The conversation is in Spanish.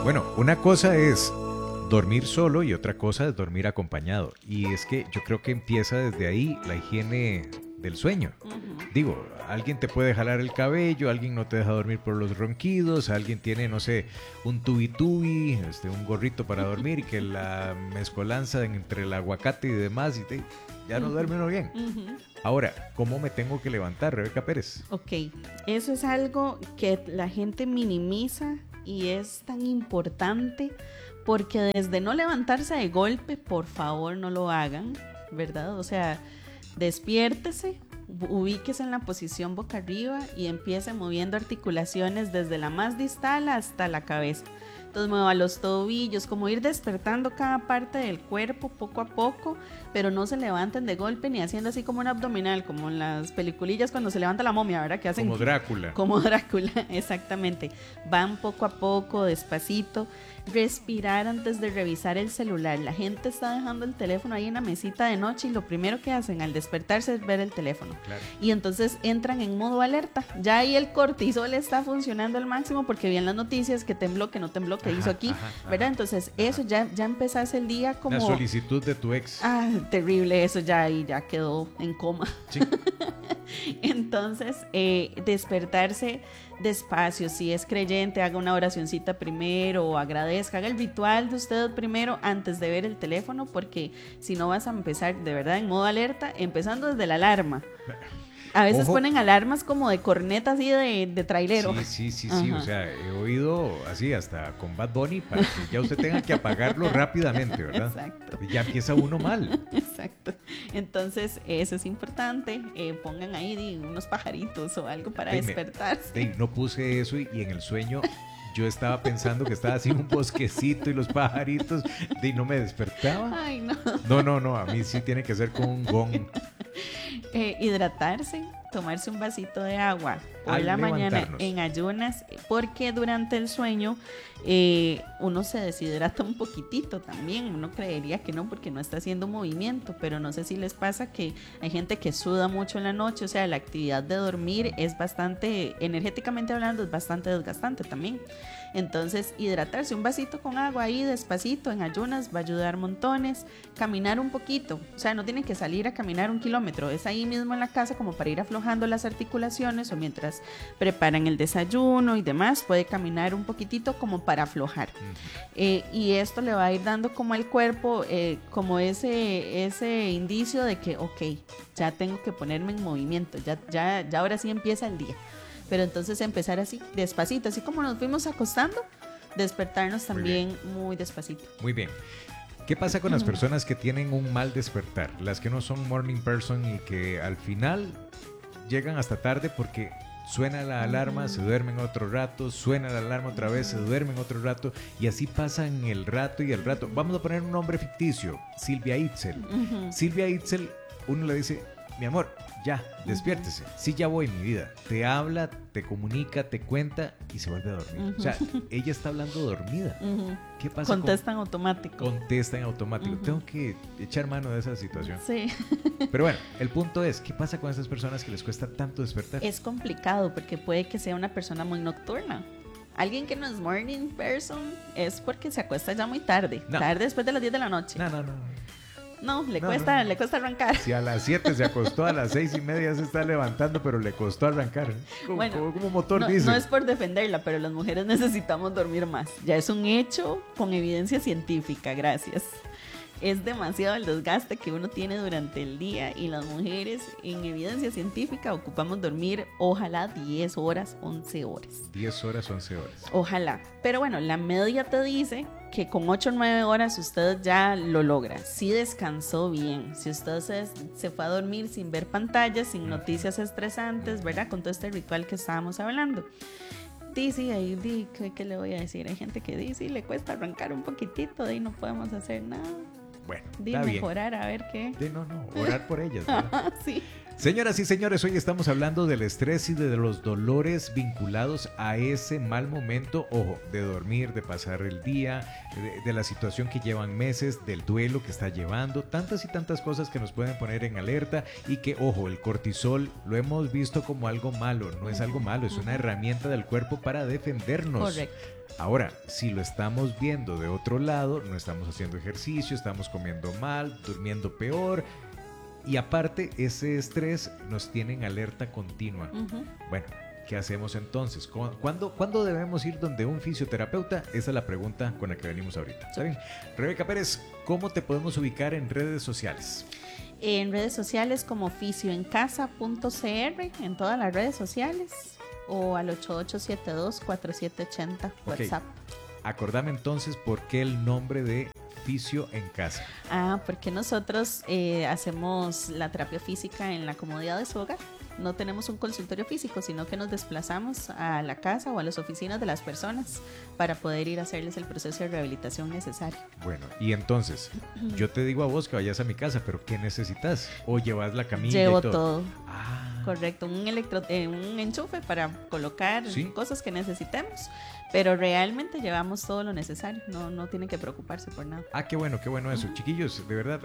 Bueno, una cosa es dormir solo y otra cosa es dormir acompañado. Y es que yo creo que empieza desde ahí la higiene del sueño. Digo, alguien te puede jalar el cabello, alguien no te deja dormir por los ronquidos, alguien tiene, no sé, un tubi-tubi, un gorrito para dormir y que la mezcolanza entre el aguacate y demás y ya no duerme uno bien. Ahora, ¿cómo me tengo que levantar, Rebeca Pérez? Ok, eso es algo que la gente minimiza y es tan importante porque desde no levantarse de golpe, por favor no lo hagan, ¿verdad? O sea, despiértese, ubíquese en la posición boca arriba y empiece moviendo articulaciones desde la más distal hasta la cabeza. Entonces mueva los tobillos, como ir despertando cada parte del cuerpo poco a poco, pero no se levanten de golpe ni haciendo así como un abdominal, como en las peliculillas cuando se levanta la momia, ¿verdad? Que hacen como Drácula. Como Drácula, exactamente. Van poco a poco, despacito. Respirar antes de revisar el celular. La gente está dejando el teléfono ahí en la mesita de noche y lo primero que hacen al despertarse es ver el teléfono. Claro. Y entonces entran en modo alerta. Ya ahí el cortisol está funcionando al máximo porque vi en las noticias que tembló, que no tembló, que hizo aquí, ¿verdad? Entonces eso ya empezás el día como... La solicitud de tu ex. Ah, terrible, eso ya ahí ya quedó en coma. Sí. Entonces, despertarse despacio, si es creyente, haga una oracioncita primero o agradezca, haga el ritual de usted primero antes de ver el teléfono, porque si no vas a empezar de verdad en modo alerta, empezando desde la alarma. A veces ponen alarmas como de corneta así de trailero. Sí. O sea, he oído así hasta con Bad Bunny para que ya usted tenga que apagarlo rápidamente, ¿verdad? Exacto. Y ya empieza uno mal. Exacto. Entonces, eso es importante. Pongan ahí unos pajaritos o algo para despertarse. No puse eso y en el sueño... Yo estaba pensando que estaba así un bosquecito y los pajaritos y no me despertaba. Ay, no. No, a mí sí tiene que ser con un gong. Hidratarse, tomarse un vasito de agua por la mañana en ayunas, porque durante el sueño uno se deshidrata un poquitito también. Uno creería que no porque no está haciendo movimiento, pero no sé si les pasa que hay gente que suda mucho en la noche. O sea, la actividad de dormir es bastante, energéticamente hablando, es bastante desgastante también. Entonces, hidratarse, un vasito con agua ahí despacito en ayunas va a ayudar montones. Caminar un poquito, o sea, no tienen que salir a caminar 1 kilómetro, es ahí mismo en la casa como para ir aflojando las articulaciones, o mientras preparan el desayuno y demás, puede caminar un poquitito como para aflojar. Y esto le va a ir dando como al cuerpo como ese indicio de que ok, ya tengo que ponerme en movimiento, ya ahora sí empieza el día. Pero entonces empezar así, despacito, así como nos fuimos acostando, despertarnos también muy despacito. Muy bien. ¿Qué pasa con las personas que tienen un mal despertar? Las que no son morning person y que al final llegan hasta tarde porque suena la alarma, se duermen otro rato, suena la alarma otra vez, se duermen otro rato y así pasan el rato y el rato. Vamos a poner un nombre ficticio, Silvia Itzel. Silvia Itzel, uno le dice, mi amor, ya, despiértese. Sí, ya voy, mi vida. Te habla, te comunica, te cuenta y se vuelve a dormir. O sea, ella está hablando dormida. ¿Qué pasa? Contesta en automático. Contesta en automático. Tengo que echar mano de esa situación. Sí. Pero bueno, el punto es, ¿qué pasa con esas personas que les cuesta tanto despertar? Es complicado porque puede que sea una persona muy nocturna. Alguien que no es morning person es porque se acuesta ya muy tarde. No. Tarde después de las 10 de la noche. No, le cuesta arrancar. Si a las 7 se acostó, a las 6:30 se está levantando, pero le costó arrancar. Como motor dice. No es por defenderla, pero las mujeres necesitamos dormir más. Ya es un hecho con evidencia científica, gracias. Es demasiado el desgaste que uno tiene durante el día y las mujeres, en evidencia científica, ocupamos dormir ojalá 10 horas, 11 horas. 10 horas, 11 horas. Ojalá. Pero bueno, la media te dice que con 8 o 9 horas usted ya lo logra. Si descansó bien, si usted se fue a dormir sin ver pantallas, sin noticias estresantes, ¿verdad? Con todo este ritual que estábamos hablando. Dice, ¿qué le voy a decir? Hay gente que dice, le cuesta arrancar un poquitito, de ahí no podemos hacer nada. Bueno, está bien. Mejorar, a ver qué. No, orar por ellas, ¿verdad? Sí. Señoras y señores, hoy estamos hablando del estrés y de los dolores vinculados a ese mal momento, ojo, de dormir, de pasar el día, de la situación que llevan meses, del duelo que está llevando, tantas y tantas cosas que nos pueden poner en alerta y que, ojo, el cortisol lo hemos visto como algo malo, no es algo malo, es una herramienta del cuerpo para defendernos. Correcto. Ahora, si lo estamos viendo de otro lado, no estamos haciendo ejercicio, estamos comiendo mal, durmiendo peor y aparte ese estrés nos tiene en alerta continua. Bueno, ¿qué hacemos entonces? ¿Cuándo debemos ir donde un fisioterapeuta? Esa es la pregunta con la que venimos ahorita. ¿Está bien? Rebeca Pérez, ¿cómo te podemos ubicar en redes sociales? En redes sociales como fisioencasa.cr, en todas las redes sociales, o al 8872-4780 WhatsApp. Acordame entonces por qué el nombre de Fisio en Casa. Porque nosotros hacemos la terapia física en la comodidad de su hogar. No tenemos un consultorio físico, sino que nos desplazamos a la casa o a las oficinas de las personas para poder ir a hacerles el proceso de rehabilitación necesario. Bueno, y entonces, yo te digo a vos que vayas a mi casa, pero ¿qué necesitas? ¿O llevas la camilla Llevo y todo? todo. Correcto, un enchufe para colocar cosas que necesitemos, pero realmente llevamos todo lo necesario, no tiene que preocuparse por nada. Qué bueno eso. Chiquillos, de verdad,